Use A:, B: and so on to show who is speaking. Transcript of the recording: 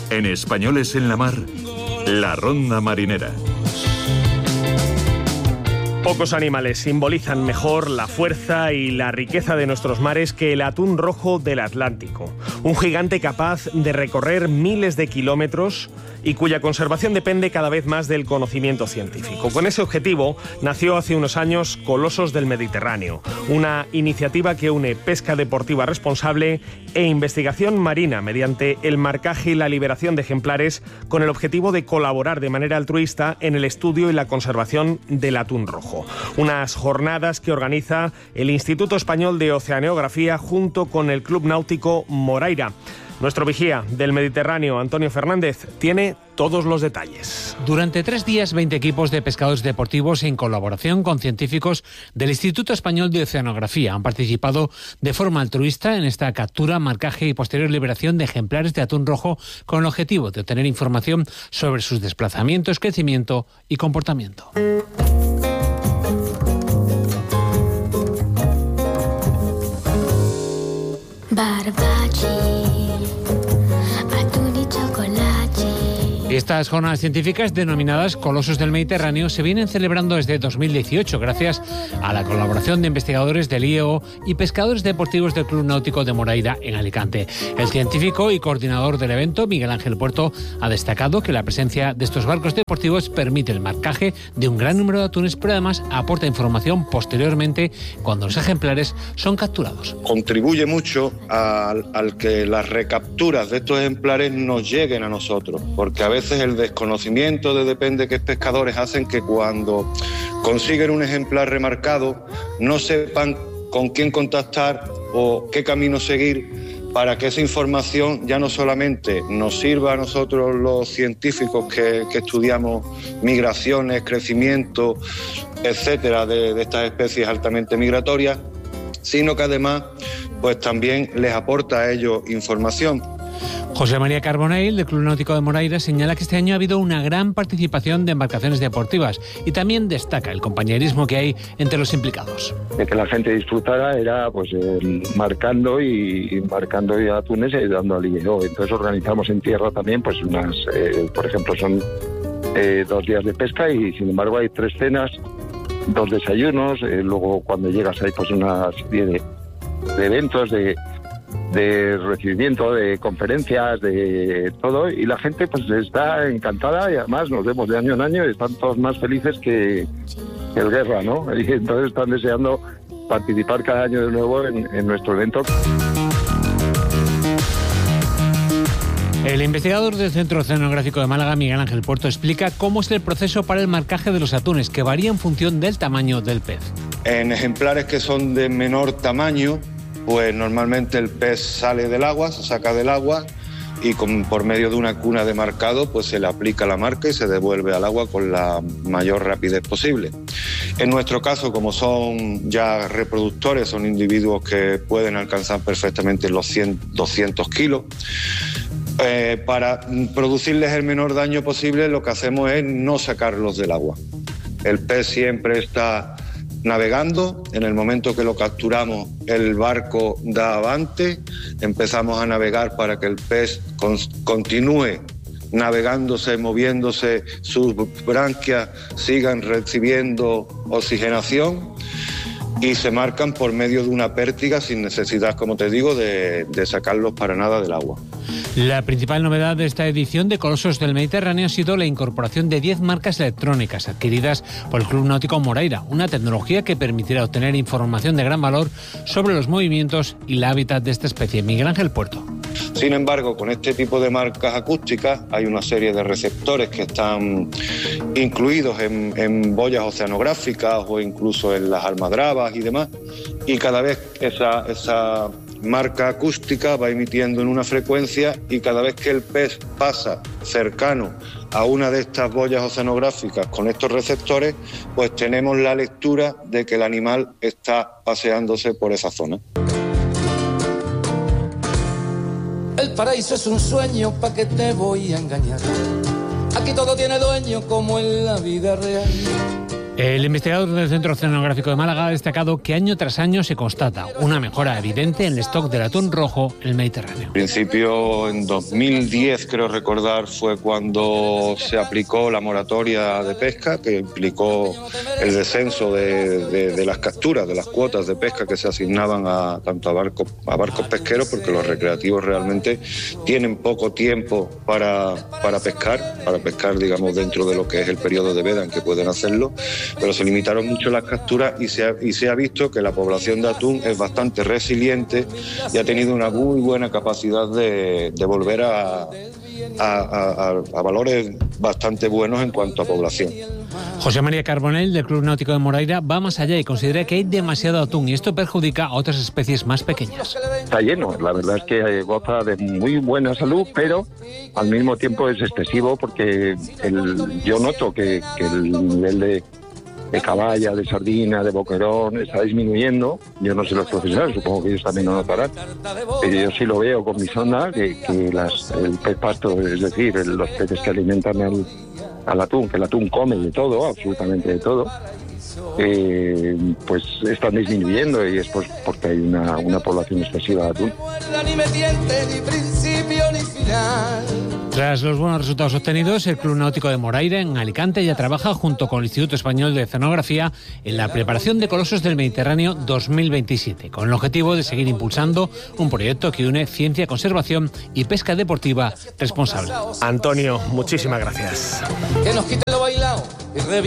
A: En Españoles en la Mar, la ronda marinera.
B: Pocos animales simbolizan mejor la fuerza y la riqueza de nuestros mares que el atún rojo del Atlántico. Un gigante capaz de recorrer miles de kilómetros y cuya conservación depende cada vez más del conocimiento científico. Con ese objetivo nació hace unos años Colosos del Mediterráneo, una iniciativa que une pesca deportiva responsable e investigación marina mediante el marcaje y la liberación de ejemplares con el objetivo de colaborar de manera altruista en el estudio y la conservación del atún rojo. Unas jornadas que organiza el Instituto Español de Oceanografía junto con el Club Náutico Moraira. Nuestro vigía del Mediterráneo, Antonio Fernández, tiene todos los detalles.
C: Durante 3 días, 20 equipos de pescadores deportivos en colaboración con científicos del Instituto Español de Oceanografía han participado de forma altruista en esta captura, marcaje y posterior liberación de ejemplares de atún rojo con el objetivo de obtener información sobre sus desplazamientos, crecimiento y comportamiento. Estas jornadas científicas, denominadas Colosos del Mediterráneo, se vienen celebrando desde 2018 gracias a la colaboración de investigadores del IEO y pescadores deportivos del Club Náutico de Moraira en Alicante. El científico y coordinador del evento, Miguel Ángel Puerto, ha destacado que la presencia de estos barcos deportivos permite el marcaje de un gran número de atunes, pero además aporta información posteriormente cuando los ejemplares son capturados.
D: Contribuye mucho al que las recapturas de estos ejemplares nos lleguen a nosotros, porque a veces el desconocimiento de depende qué pescadores hacen que cuando consiguen un ejemplar remarcado no sepan con quién contactar o qué camino seguir para que esa información ya no solamente nos sirva a nosotros los científicos que estudiamos migraciones, crecimiento, etcétera, de estas especies altamente migratorias, sino que además pues también les aporta a ellos información.
C: José María Carbonell, del Club Náutico de Moraira, señala que este año ha habido una gran participación de embarcaciones deportivas y también destaca el compañerismo que hay entre los implicados.
E: De que la gente disfrutara era pues marcando y atunes y dando al IEO. Entonces organizamos en tierra también pues unas, por ejemplo, son 2 días de pesca y sin embargo hay 3 cenas, 2 desayunos, luego cuando llegas hay pues una serie de eventos de recibimiento, de conferencias, de todo, y la gente pues está encantada y además nos vemos de año en año y están todos más felices que el Guerra, ¿no? Y entonces están deseando participar cada año de nuevo en nuestro evento.
C: El investigador del Centro Oceanográfico de Málaga, Miguel Ángel Puerto, explica cómo es el proceso para el marcaje de los atunes, que varía en función del tamaño del pez.
D: En ejemplares que son de menor tamaño, pues normalmente el pez sale del agua, se saca del agua y por medio de una cuna de marcado pues se le aplica la marca y se devuelve al agua con la mayor rapidez posible. En nuestro caso, como son ya reproductores, son individuos que pueden alcanzar perfectamente los 100-200 kilos, para producirles el menor daño posible lo que hacemos es no sacarlos del agua. El pez siempre está navegando, en el momento que lo capturamos el barco da avante, empezamos a navegar para que el pez continúe navegándose, moviéndose, sus branquias sigan recibiendo oxigenación y se marcan por medio de una pértiga sin necesidad, como te digo, de sacarlos para nada del agua.
C: La principal novedad de esta edición de Colosos del Mediterráneo ha sido la incorporación de 10 marcas electrónicas adquiridas por el Club Náutico Moraira, una tecnología que permitirá obtener información de gran valor sobre los movimientos y el hábitat de esta especie. Miguel Ángel Puerto.
D: Sin embargo, con este tipo de marcas acústicas hay una serie de receptores que están incluidos en boyas oceanográficas o incluso en las almadrabas y demás, y cada vez esa marca acústica va emitiendo en una frecuencia y cada vez que el pez pasa cercano a una de estas boyas oceanográficas con estos receptores, pues tenemos la lectura de que el animal está paseándose por esa zona.
F: El paraíso es un sueño, ¿pa' qué te voy a engañar? Aquí todo tiene dueño como en la vida real.
C: El investigador del Centro Oceanográfico de Málaga ha destacado que año tras año se constata una mejora evidente en el stock del atún rojo en el Mediterráneo.
D: En principio, en 2010, creo recordar, fue cuando se aplicó la moratoria de pesca, que implicó el descenso de las capturas, de las cuotas de pesca que se asignaban tanto a barcos pesqueros, porque los recreativos realmente tienen poco tiempo para pescar, digamos, dentro de lo que es el periodo de veda en que pueden hacerlo, pero se limitaron mucho las capturas y se ha visto que la población de atún es bastante resiliente y ha tenido una muy buena capacidad de volver a valores bastante buenos en cuanto a población.
C: José María Carbonell, del Club Náutico de Moraira, va más allá y considera que hay demasiado atún y esto perjudica a otras especies más pequeñas.
E: Está lleno, la verdad es que goza de muy buena salud, pero al mismo tiempo es excesivo porque yo noto que el nivel de caballa, de sardina, de boquerón está disminuyendo. Yo no sé los profesionales, supongo que ellos también lo notarán, pero yo sí lo veo con mi sonda que el pez pasto, es decir, los peces que alimentan al atún, que el atún come de todo, absolutamente de todo, pues están disminuyendo y es pues porque hay una población excesiva de atún.
C: Tras los buenos resultados obtenidos, el Club Náutico de Moraira en Alicante ya trabaja junto con el Instituto Español de Oceanografía en la preparación de Colosos del Mediterráneo 2027, con el objetivo de seguir impulsando un proyecto que une ciencia, conservación y pesca deportiva responsable.
B: Antonio, muchísimas gracias.
F: Que nos quite lo bailado y